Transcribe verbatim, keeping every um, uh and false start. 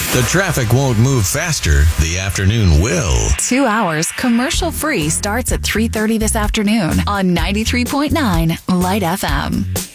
The traffic won't move faster. The afternoon will. Two hours commercial-free starts at three thirty this afternoon on ninety-three point nine Light F M.